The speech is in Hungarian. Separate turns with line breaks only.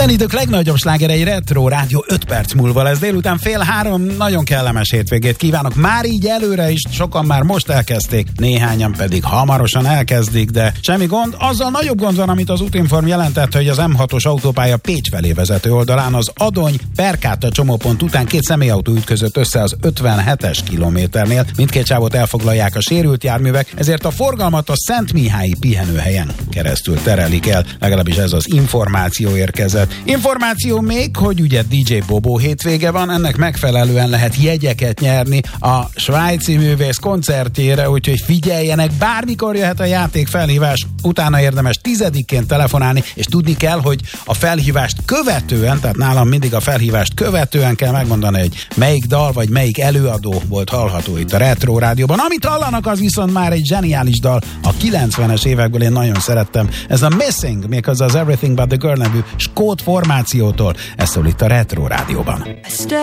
Minden idők legnagyobb slágerei Retro Rádió 5 perc múlva lesz. Délután 2:30, nagyon kellemes hétvégét kívánok. Már így előre is, sokan már most elkezdték, néhányan pedig hamarosan elkezdik, de semmi gond. Azzal nagyobb gond van, amit az Útinform jelentett, hogy az M6-os autópálya Pécs felé vezető oldalán az Adony Perkáta csomópont után két személyautó ütközött össze az 57-es kilométernél. Mindkét sávot elfoglalják a sérült járművek, ezért a forgalmat a Szentmihályi pihenőhelyen keresztül terelik el. Legalábbis ez az információ érkezett. Információ még, hogy ugye DJ Bobo hétvége van, ennek megfelelően lehet jegyeket nyerni a svájci művész koncertjére, úgyhogy figyeljenek, bármikor jöhet a játékfelhívás, utána érdemes 10-ként telefonálni, és tudni kell, hogy a felhívást követően, tehát nálam mindig a felhívást követően kell megmondani, hogy melyik dal vagy melyik előadó volt hallható itt a Retro Rádióban. Amit hallanak, az viszont már egy zseniális dal, a 90-es évekből én nagyon szerettem. Ez a Missing, méghozzá az Everything But The Girl nevű skót formációtól. Ez szól itt a Retro Rádióban.